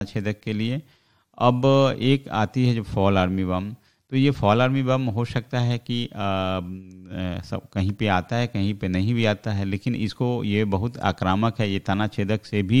छेदक के लिए। अब एक आती है जो फॉल आर्मी बम। तो ये फॉल आर्मी बम हो सकता है कि सब कहीं पे आता है, कहीं पे नहीं भी आता है, लेकिन इसको ये बहुत आक्रामक है, ये तना छेदक से भी